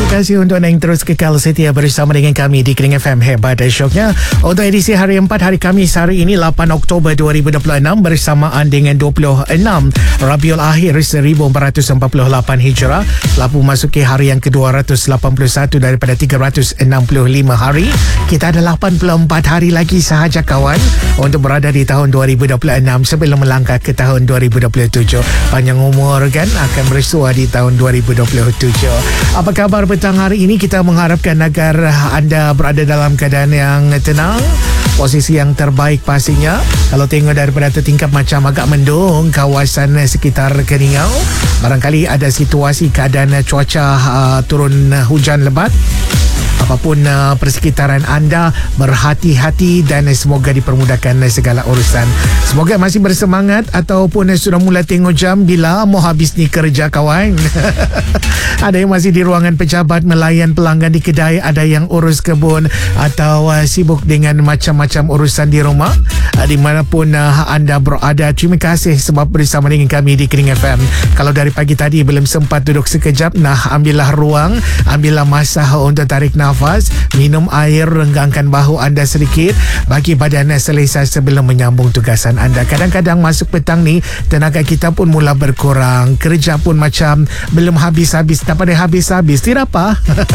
kasih untuk anda yang terus kekal setia bersama dengan kami di Kering FM Hebat Syoknya. Untuk edisi hari 4 hari Khamis hari ini 8 Oktober 2026 bersamaan dengan 26 Rabiul Akhir 1448 Hijrah, telah memasuki hari yang ke-281 daripada 365 hari. Kita ada 84 hari lagi sahaja kawan untuk berada di tahun 2026 sebelum melangkah ke tahun 2027. Panjang umur kan akan bersua di tahun 2027. Apa khabar petang hari ini? Kita mengharapkan agar anda berada dalam keadaan yang tenang, posisi yang terbaik pastinya. Kalau tengok daripada tertingkap macam agak mendung kawasan sekitar Keningau, barangkali ada situasi keadaan cuaca turun hujan lebat. Apapun persekitaran anda, berhati-hati dan semoga dipermudahkan segala urusan. Semoga masih bersemangat ataupun sudah mula tengok jam bila mau habis ni kerja kawan. Ada yang masih di ruangan pejabat melayan pelanggan di kedai, ada yang urus kebun atau sibuk dengan macam-macam urusan di rumah. Dimanapun anda berada, terima kasih sebab bersama dengan kami di Kering FM. Kalau dari pagi tadi belum sempat duduk sekejap, ambillah ruang, ambillah masa untuk tarik nafas, minum air, renggangkan bahu anda sedikit, bagi badan selesa sebelum menyambung tugasan anda. Kadang-kadang masuk petang ni, tenaga kita pun mula berkurang, kerja pun macam belum habis-habis, tak pada habis-habis. Tidak apa.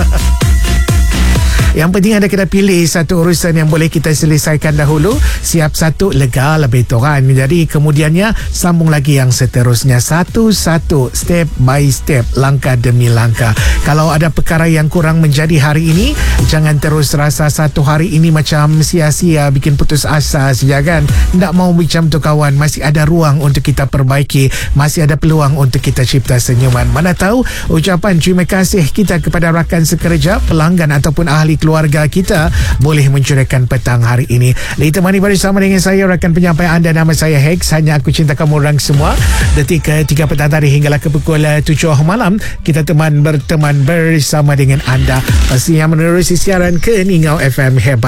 Yang penting anda kena pilih satu urusan yang boleh kita selesaikan dahulu. Siap satu, lega lebih turun. Jadi kemudiannya sambung lagi yang seterusnya. Satu-satu, step by step, langkah demi langkah. Kalau ada perkara yang kurang menjadi hari ini, jangan terus rasa satu hari ini macam sia-sia, bikin putus asa saja kan. Tak mau macam tu kawan. Masih ada ruang untuk kita perbaiki. Masih ada peluang untuk kita cipta senyuman. Mana tahu ucapan terima kasih kita kepada rakan sekerja, pelanggan ataupun ahli keluarga kita boleh mencurahkan petang hari ini. Ditemani bersama dengan saya rakan penyampai anda, nama saya Hex. Hanya aku cinta kamu orang semua. Detik ke-3 petang tadi hinggalah ke pukul 7 malam kita berteman bersama dengan anda. Pastinya menerusi siaran Keningau FM Hebat.